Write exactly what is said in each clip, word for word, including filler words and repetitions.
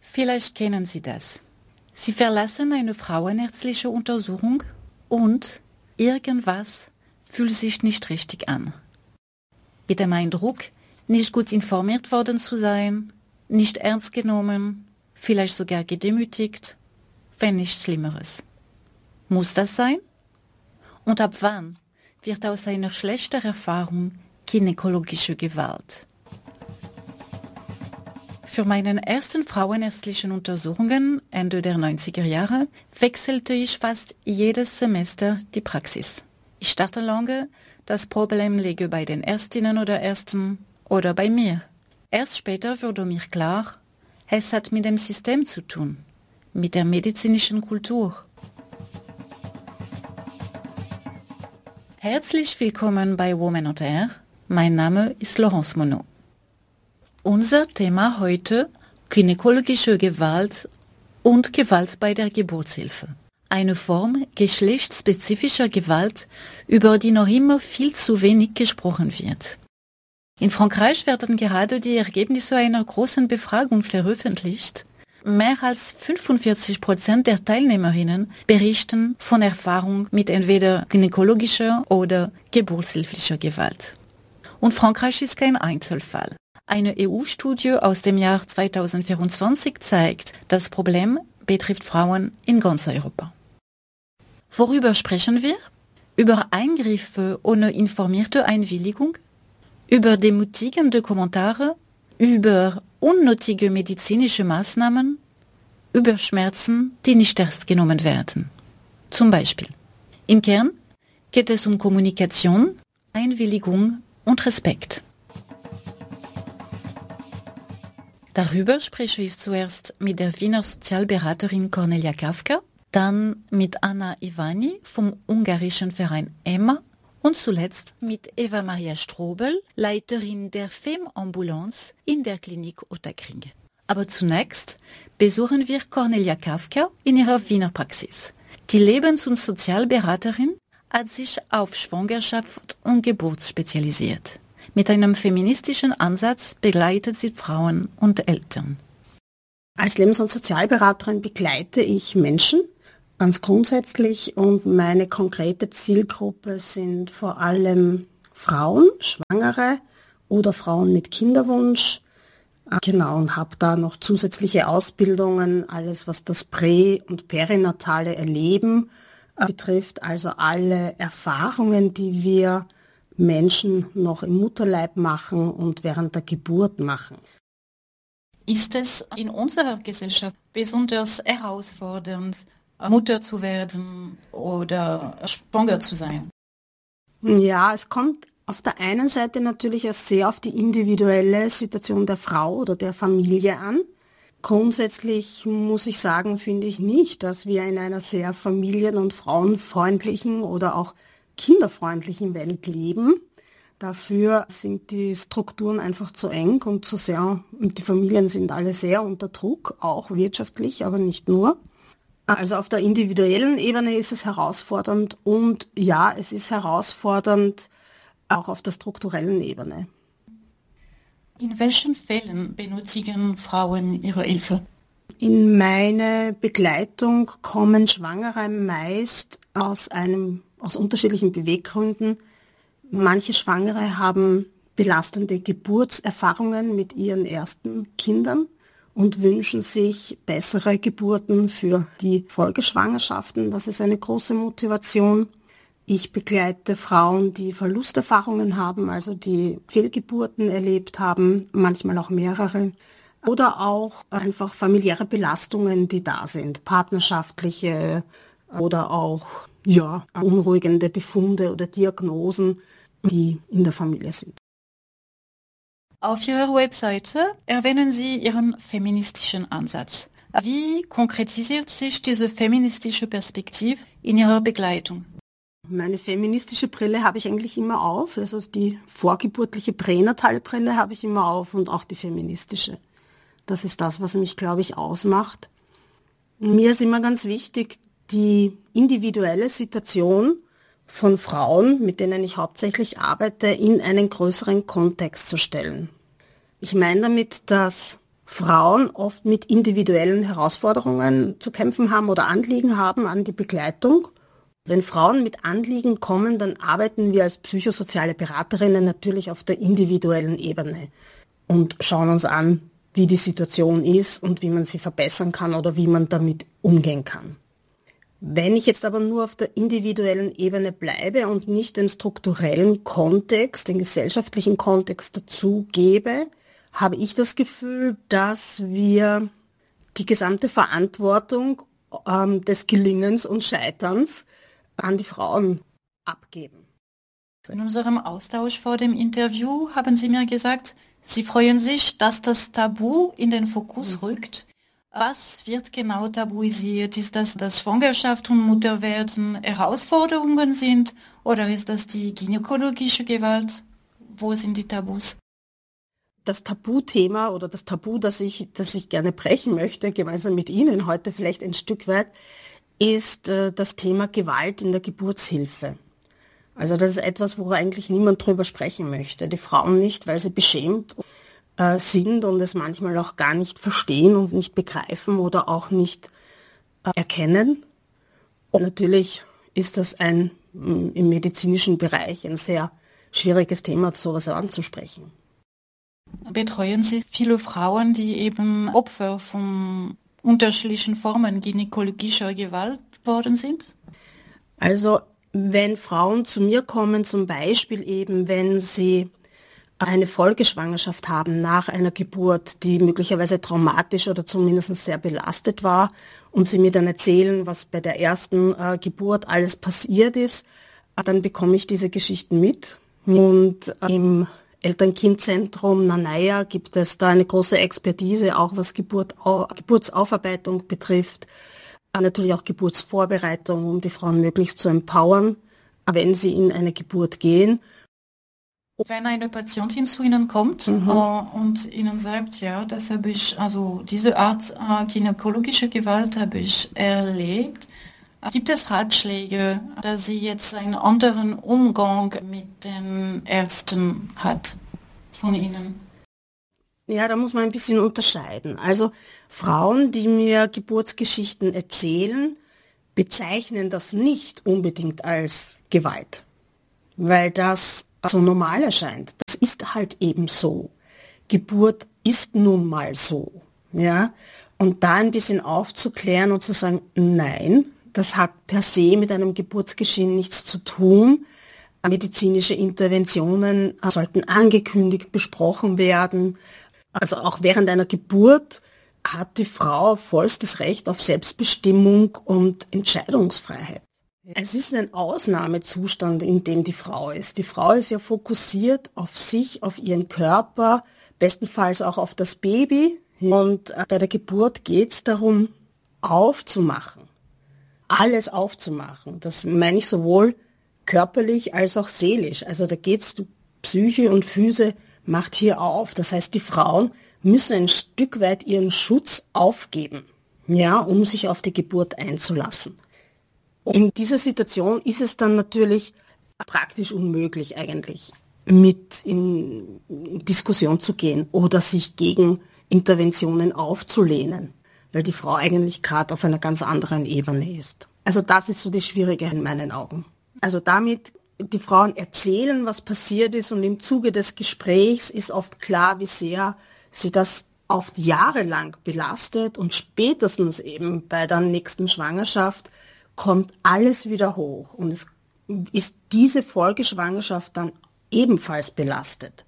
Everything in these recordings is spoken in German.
Vielleicht kennen Sie das. Sie verlassen eine frauenärztliche Untersuchung und irgendwas fühlt sich nicht richtig an. Mit dem Eindruck, nicht gut informiert worden zu sein, nicht ernst genommen, vielleicht sogar gedemütigt, wenn nicht Schlimmeres. Muss das sein? Und ab wann wird aus einer schlechten Erfahrung gynäkologische Gewalt? Für meine ersten frauenärztlichen Untersuchungen Ende der neunziger Jahre wechselte ich fast jedes Semester die Praxis. Ich dachte lange, das Problem läge bei den Ärztinnen oder Ärzten oder bei mir. Erst später wurde mir klar, es hat mit dem System zu tun, mit der medizinischen Kultur. Herzlich willkommen bei Woman on Air. Mein Name ist Laurence Monod. Unser Thema heute: gynäkologische Gewalt und Gewalt bei der Geburtshilfe. Eine Form geschlechtsspezifischer Gewalt, über die noch immer viel zu wenig gesprochen wird. In Frankreich werden gerade die Ergebnisse einer großen Befragung veröffentlicht. Mehr als fünfundvierzig Prozent der Teilnehmerinnen berichten von Erfahrung mit entweder gynäkologischer oder geburtshilflicher Gewalt. Und Frankreich ist kein Einzelfall. Eine E U-Studie aus dem Jahr zweitausendvierundzwanzig zeigt, das Problem betrifft Frauen in ganz Europa. Worüber sprechen wir? Über Eingriffe ohne informierte Einwilligung? Über demütigende Kommentare? Über unnötige medizinische Maßnahmen? Über Schmerzen, die nicht ernst genommen werden? Zum Beispiel. Im Kern geht es um Kommunikation, Einwilligung und Respekt. Darüber spreche ich zuerst mit der Wiener Sozialberaterin Cornelia Kafka, dann mit Anna Ivani vom ungarischen Verein EMMA und zuletzt mit Eva Maria Strobel, Leiterin der Femme-Ambulance in der Klinik Ottakring. Aber zunächst besuchen wir Cornelia Kafka in ihrer Wiener Praxis. Die Lebens- und Sozialberaterin hat sich auf Schwangerschaft und Geburt spezialisiert. Mit einem feministischen Ansatz begleitet sie Frauen und Eltern. Als Lebens- und Sozialberaterin begleite ich Menschen ganz grundsätzlich und meine konkrete Zielgruppe sind vor allem Frauen, Schwangere oder Frauen mit Kinderwunsch. Genau, und habe da noch zusätzliche Ausbildungen, alles was das prä- und perinatale Erleben betrifft, also alle Erfahrungen, die wir Menschen noch im Mutterleib machen und während der Geburt machen. Ist es in unserer Gesellschaft besonders herausfordernd, Mutter zu werden oder schwanger zu sein? Ja, es kommt auf der einen Seite natürlich auch sehr auf die individuelle Situation der Frau oder der Familie an. Grundsätzlich muss ich sagen, finde ich nicht, dass wir in einer sehr familien- und frauenfreundlichen oder auch kinderfreundlichen Welt leben. Dafür sind die Strukturen einfach zu eng und zu sehr, und die Familien sind alle sehr unter Druck, auch wirtschaftlich, aber nicht nur. Also auf der individuellen Ebene ist es herausfordernd und ja, es ist herausfordernd auch auf der strukturellen Ebene. In welchen Fällen benötigen Frauen ihre Hilfe? In meine Begleitung kommen Schwangere meist aus einem aus unterschiedlichen Beweggründen. Manche Schwangere haben belastende Geburtserfahrungen mit ihren ersten Kindern und wünschen sich bessere Geburten für die Folgeschwangerschaften. Das ist eine große Motivation. Ich begleite Frauen, die Verlusterfahrungen haben, also die Fehlgeburten erlebt haben, manchmal auch mehrere. Oder auch einfach familiäre Belastungen, die da sind, partnerschaftliche oder auch ja, unruhigende Befunde oder Diagnosen, die in der Familie sind. Auf Ihrer Webseite erwähnen Sie Ihren feministischen Ansatz. Wie konkretisiert sich diese feministische Perspektive in Ihrer Begleitung? Meine feministische Brille habe ich eigentlich immer auf, also die vorgeburtliche pränatale Brille habe ich immer auf und auch die feministische. Das ist das, was mich, glaube ich, ausmacht. Mir ist immer ganz wichtig, die individuelle Situation von Frauen, mit denen ich hauptsächlich arbeite, in einen größeren Kontext zu stellen. Ich meine damit, dass Frauen oft mit individuellen Herausforderungen zu kämpfen haben oder Anliegen haben an die Begleitung. Wenn Frauen mit Anliegen kommen, dann arbeiten wir als psychosoziale Beraterinnen natürlich auf der individuellen Ebene und schauen uns an, wie die Situation ist und wie man sie verbessern kann oder wie man damit umgehen kann. Wenn ich jetzt aber nur auf der individuellen Ebene bleibe und nicht den strukturellen Kontext, den gesellschaftlichen Kontext dazu gebe, habe ich das Gefühl, dass wir die gesamte Verantwortung ähm, des Gelingens und Scheiterns an die Frauen abgeben. In unserem Austausch vor dem Interview haben Sie mir gesagt, Sie freuen sich, dass das Tabu in den Fokus mhm. rückt. Was wird genau tabuisiert? Ist das, dass Schwangerschaft und Mutterwerden Herausforderungen sind oder ist das die gynäkologische Gewalt? Wo sind die Tabus? Das Tabuthema oder das Tabu, das ich, das ich gerne brechen möchte, gemeinsam mit Ihnen heute vielleicht ein Stück weit, ist äh, das Thema Gewalt in der Geburtshilfe. Also das ist etwas, wo eigentlich niemand drüber sprechen möchte. Die Frauen nicht, weil sie beschämt äh, sind und es manchmal auch gar nicht verstehen und nicht begreifen oder auch nicht äh, erkennen. Und natürlich ist das ein m, im medizinischen Bereich ein sehr schwieriges Thema, sowas anzusprechen. Betreuen Sie viele Frauen, die eben Opfer von unterschiedlichen Formen gynäkologischer Gewalt geworden sind? Also wenn Frauen zu mir kommen, zum Beispiel eben, wenn sie eine Folgeschwangerschaft haben nach einer Geburt, die möglicherweise traumatisch oder zumindest sehr belastet war und sie mir dann erzählen, was bei der ersten äh, Geburt alles passiert ist, dann bekomme ich diese Geschichten mit. Und äh, im Eltern-Kind-Zentrum Nanaya gibt es da eine große Expertise, auch was Geburt, Au, Geburtsaufarbeitung betrifft. Natürlich auch Geburtsvorbereitung, um die Frauen möglichst zu empowern, wenn sie in eine Geburt gehen. Wenn eine Patientin zu Ihnen kommt mhm. uh, und Ihnen sagt, ja, das habe ich, also diese Art uh, gynäkologische Gewalt habe ich erlebt, gibt es Ratschläge, dass sie jetzt einen anderen Umgang mit den Ärzten hat von Ihnen? Ja, da muss man ein bisschen unterscheiden. Also Frauen, die mir Geburtsgeschichten erzählen, bezeichnen das nicht unbedingt als Gewalt, weil das so normal erscheint. Das ist halt eben so. Geburt ist nun mal so. Ja? Und da ein bisschen aufzuklären und zu sagen, nein, das hat per se mit einem Geburtsgeschehen nichts zu tun. Medizinische Interventionen sollten angekündigt, besprochen werden. Also auch während einer Geburt hat die Frau vollstes Recht auf Selbstbestimmung und Entscheidungsfreiheit. Es ist ein Ausnahmezustand, in dem die Frau ist. Die Frau ist ja fokussiert auf sich, auf ihren Körper, bestenfalls auch auf das Baby. Und bei der Geburt geht es darum, aufzumachen. Alles aufzumachen. Das meine ich sowohl körperlich als auch seelisch. Also da geht es, Psyche und Physe macht hier auf. Das heißt, die Frauen müssen ein Stück weit ihren Schutz aufgeben, ja, um sich auf die Geburt einzulassen. In dieser Situation ist es dann natürlich praktisch unmöglich eigentlich, mit in, in Diskussion zu gehen oder sich gegen Interventionen aufzulehnen, weil die Frau eigentlich gerade auf einer ganz anderen Ebene ist. Also das ist so das Schwierige in meinen Augen. Also damit die Frauen erzählen, was passiert ist und im Zuge des Gesprächs ist oft klar, wie sehr sie das oft jahrelang belastet und spätestens eben bei der nächsten Schwangerschaft kommt alles wieder hoch und es ist diese Folgeschwangerschaft dann ebenfalls belastet.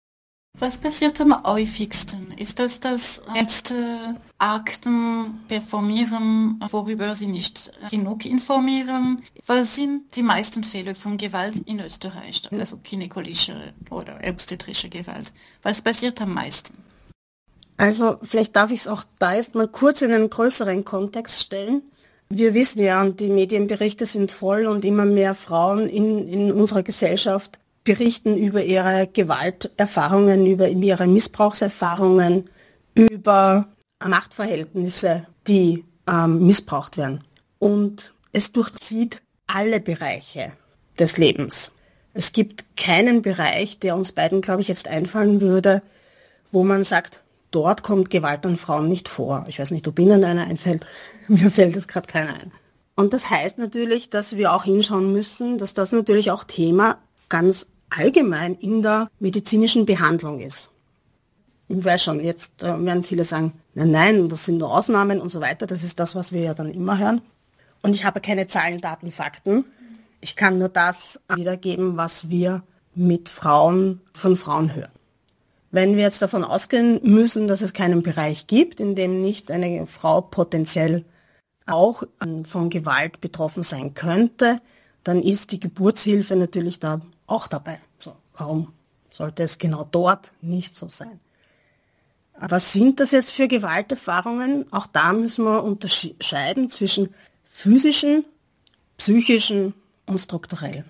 Was passiert am häufigsten? Ist das, dass Ärzte Akten performieren, worüber sie nicht genug informieren? Was sind die meisten Fälle von Gewalt in Österreich, also gynäkologische oder obstetrische Gewalt? Was passiert am meisten? Also vielleicht darf ich es auch da erst mal kurz in einen größeren Kontext stellen. Wir wissen ja, und die Medienberichte sind voll und immer mehr Frauen in, in unserer Gesellschaft berichten über ihre Gewalterfahrungen, über ihre Missbrauchserfahrungen, über Machtverhältnisse, die ähm, missbraucht werden. Und es durchzieht alle Bereiche des Lebens. Es gibt keinen Bereich, der uns beiden, glaube ich, jetzt einfallen würde, wo man sagt, dort kommt Gewalt an Frauen nicht vor. Ich weiß nicht, ob Ihnen einer einfällt. Mir fällt es gerade keiner ein. Und das heißt natürlich, dass wir auch hinschauen müssen, dass das natürlich auch Thema ganz allgemein in der medizinischen Behandlung ist. Ich weiß schon, jetzt äh, werden viele sagen, nein, nein, das sind nur Ausnahmen und so weiter. Das ist das, was wir ja dann immer hören. Und ich habe keine Zahlen, Daten, Fakten. Ich kann nur das wiedergeben, was wir mit Frauen, von Frauen hören. Wenn wir jetzt davon ausgehen müssen, dass es keinen Bereich gibt, in dem nicht eine Frau potenziell auch von Gewalt betroffen sein könnte, dann ist die Geburtshilfe natürlich da auch dabei. So, warum sollte es genau dort nicht so sein? Was sind das jetzt für Gewalterfahrungen? Auch da müssen wir unterscheiden zwischen physischen, psychischen und strukturellen.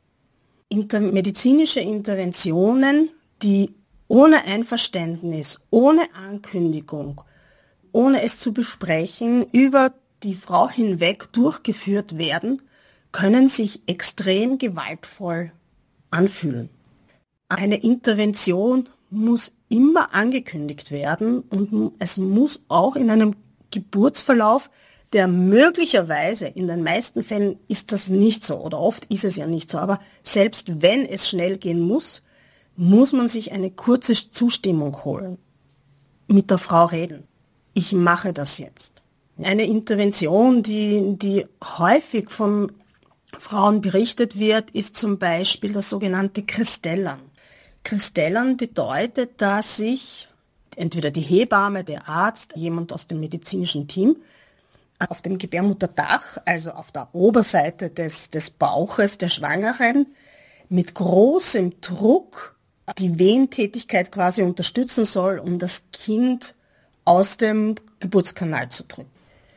Inter- medizinische Interventionen, die ohne Einverständnis, ohne Ankündigung, ohne es zu besprechen, über die Frau hinweg durchgeführt werden, können sich extrem gewaltvoll anfühlen. Eine Intervention muss immer angekündigt werden und es muss auch in einem Geburtsverlauf, der möglicherweise, in den meisten Fällen ist das nicht so oder oft ist es ja nicht so, aber selbst wenn es schnell gehen muss, muss man sich eine kurze Zustimmung holen. Mit der Frau reden. Ich mache das jetzt. Eine Intervention, die, die häufig von Frauen berichtet wird, ist zum Beispiel das sogenannte Kristellern. Kristellern bedeutet, dass sich entweder die Hebamme, der Arzt, jemand aus dem medizinischen Team auf dem Gebärmutterdach, also auf der Oberseite des, des Bauches der Schwangeren, mit großem Druck die Wehentätigkeit quasi unterstützen soll, um das Kind aus dem Geburtskanal zu drücken.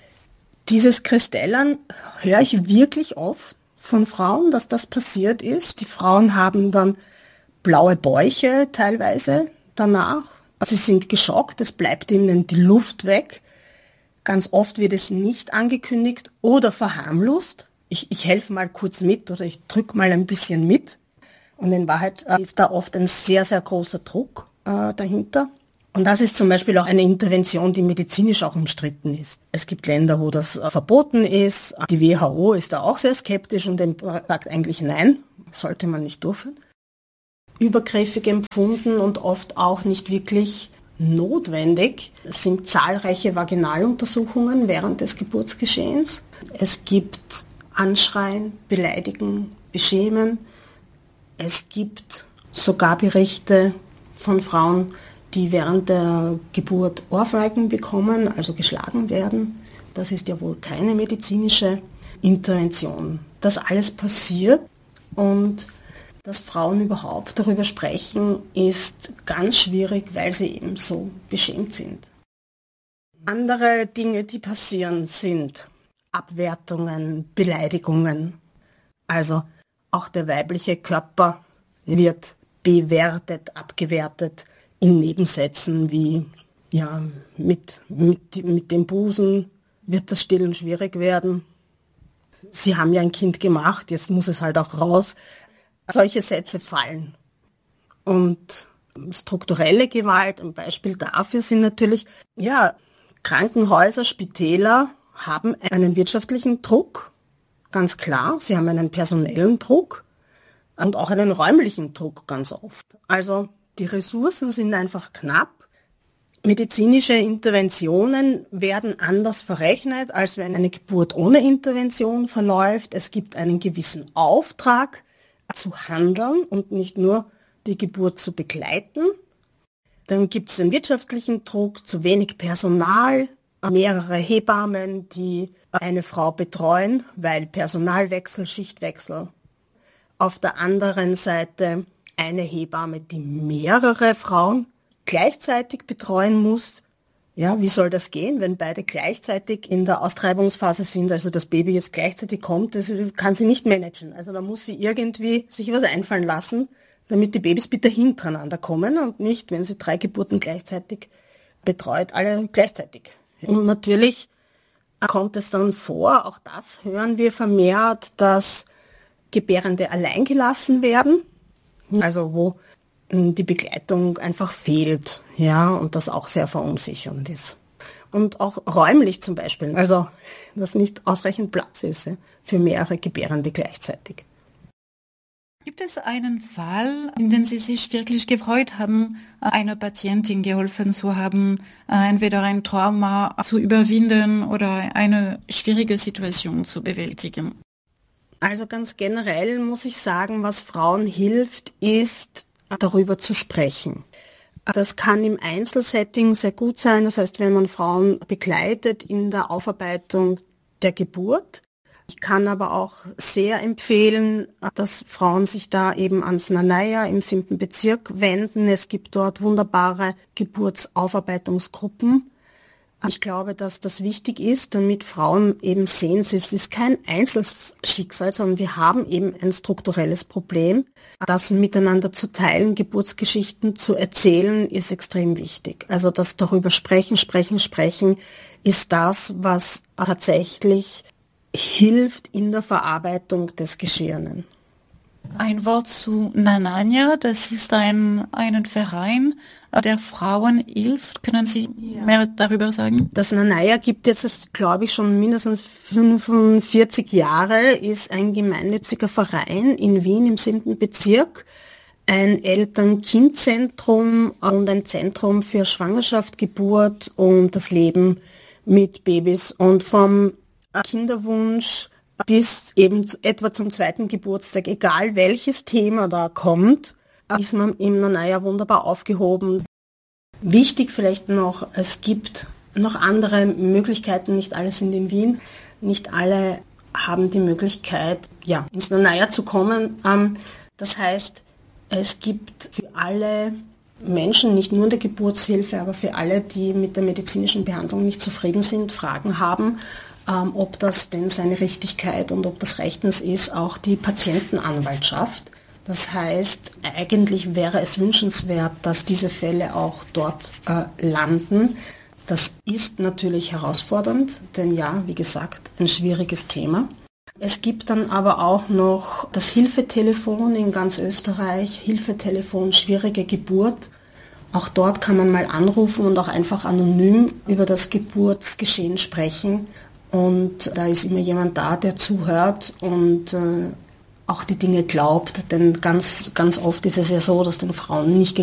Dieses Kristellern höre ich wirklich oft von Frauen, dass das passiert ist. Die Frauen haben dann blaue Bäuche teilweise danach. Sie sind geschockt, es bleibt ihnen die Luft weg. Ganz oft wird es nicht angekündigt oder verharmlost. Ich, ich helfe mal kurz mit oder ich drücke mal ein bisschen mit. Und in Wahrheit äh, ist da oft ein sehr, sehr großer Druck äh, dahinter. Und das ist zum Beispiel auch eine Intervention, die medizinisch auch umstritten ist. Es gibt Länder, wo das äh, verboten ist. Die W H O ist da auch sehr skeptisch und sagt eigentlich nein, sollte man nicht durchführen. Übergriffig empfunden und oft auch nicht wirklich notwendig. Es sind zahlreiche Vaginaluntersuchungen während des Geburtsgeschehens. Es gibt Anschreien, Beleidigen, Beschämen. Es gibt sogar Berichte von Frauen, die während der Geburt Ohrfeigen bekommen, also geschlagen werden. Das ist ja wohl keine medizinische Intervention. Das alles passiert und dass Frauen überhaupt darüber sprechen, ist ganz schwierig, weil sie eben so beschämt sind. Andere Dinge, die passieren, sind Abwertungen, Beleidigungen. Also auch der weibliche Körper wird bewertet, abgewertet in Nebensätzen wie ja, mit, mit, mit dem Busen wird das Stillen schwierig werden. Sie haben ja ein Kind gemacht, jetzt muss es halt auch raus. Solche Sätze fallen. Und strukturelle Gewalt, ein Beispiel dafür sind natürlich, ja, Krankenhäuser, Spitäler haben einen wirtschaftlichen Druck, ganz klar. Sie haben einen personellen Druck und auch einen räumlichen Druck ganz oft. Also die Ressourcen sind einfach knapp. Medizinische Interventionen werden anders verrechnet, als wenn eine Geburt ohne Intervention verläuft. Es gibt einen gewissen Auftrag, zu handeln und nicht nur die Geburt zu begleiten. Dann gibt es den wirtschaftlichen Druck, zu wenig Personal, mehrere Hebammen, die eine Frau betreuen, weil Personalwechsel, Schichtwechsel. Auf der anderen Seite eine Hebamme, die mehrere Frauen gleichzeitig betreuen muss. Ja, wie soll das gehen, wenn beide gleichzeitig in der Austreibungsphase sind, also das Baby jetzt gleichzeitig kommt, das kann sie nicht managen. Also da muss sie irgendwie sich was einfallen lassen, damit die Babys bitte hintereinander kommen und nicht, wenn sie drei Geburten gleichzeitig betreut, alle gleichzeitig. Und natürlich kommt es dann vor, auch das hören wir vermehrt, dass Gebärende allein gelassen werden, also wo die Begleitung einfach fehlt, ja, und das auch sehr verunsichernd ist. Und auch räumlich zum Beispiel, also dass nicht ausreichend Platz ist, ja, für mehrere Gebärende gleichzeitig. Gibt es einen Fall, in dem Sie sich wirklich gefreut haben, einer Patientin geholfen zu haben, entweder ein Trauma zu überwinden oder eine schwierige Situation zu bewältigen? Also ganz generell muss ich sagen, was Frauen hilft, ist, darüber zu sprechen. Das kann im Einzelsetting sehr gut sein, das heißt, wenn man Frauen begleitet in der Aufarbeitung der Geburt. Ich kann aber auch sehr empfehlen, dass Frauen sich da eben ans Nanaya im siebten Bezirk wenden. Es gibt dort wunderbare Geburtsaufarbeitungsgruppen. Ich glaube, dass das wichtig ist, damit Frauen eben sehen, es ist kein Einzelschicksal, sondern wir haben eben ein strukturelles Problem. Das miteinander zu teilen, Geburtsgeschichten zu erzählen, ist extrem wichtig. Also das darüber sprechen, sprechen, sprechen ist das, was tatsächlich hilft in der Verarbeitung des Geschehenen. Ein Wort zu Nananya, das ist ein, ein Verein, der Frauen hilft. Können Sie ja. mehr darüber sagen? Das Nanaya gibt jetzt, glaube ich, schon mindestens fünfundvierzig Jahre, ist ein gemeinnütziger Verein in Wien im siebten Bezirk, ein Eltern-Kind-Zentrum und ein Zentrum für Schwangerschaft, Geburt und das Leben mit Babys. Und vom Kinderwunsch bis eben etwa zum zweiten Geburtstag, egal welches Thema da kommt, ist man im Nanaya wunderbar aufgehoben. Wichtig vielleicht noch, es gibt noch andere Möglichkeiten, nicht alle sind in Wien, nicht alle haben die Möglichkeit, ja, ins Nanaya zu kommen. Das heißt, es gibt für alle Menschen, nicht nur in der Geburtshilfe, aber für alle, die mit der medizinischen Behandlung nicht zufrieden sind, Fragen haben, Ähm, ob das denn seine Richtigkeit und ob das rechtens ist, auch die Patientenanwaltschaft. Das heißt, eigentlich wäre es wünschenswert, dass diese Fälle auch dort äh, landen. Das ist natürlich herausfordernd, denn ja, wie gesagt, ein schwieriges Thema. Es gibt dann aber auch noch das Hilfetelefon in ganz Österreich, Hilfetelefon schwierige Geburt. Auch dort kann man mal anrufen und auch einfach anonym über das Geburtsgeschehen sprechen. Und da ist immer jemand da, der zuhört und äh, auch die Dinge glaubt. Denn ganz, ganz oft ist es ja so, dass den Frauen nicht